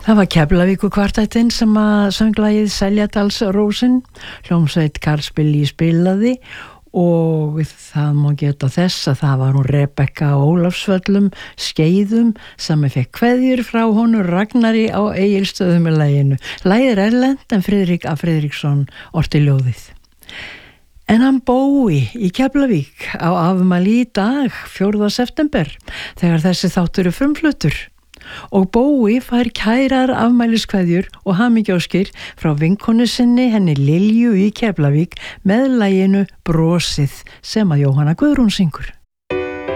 Það var Keflavíkurkvartettinn sem að söng lagið Seljadalsrósin, hljómsveit Karls Billy spilaði og það má geta þess að það var hún Rebekka á Ólafsvöllum Skeiðum sem fekk kveðjur frá honum Ragnari á Egilsstöðum með laginu. Lagið er erlent en Friðrik A. Friðriksson orti ljóðið. En hann Bói í Keflavík á afmæli í dag, 4. september, þegar þessi þáttur er frumfluttur. Og Bói fær kærar afmæliskveðjur og hamingjóskir frá vinkonu sinni henni Lilju í Keflavík með laginu Brosið sem að Jóhanna Guðrún syngur.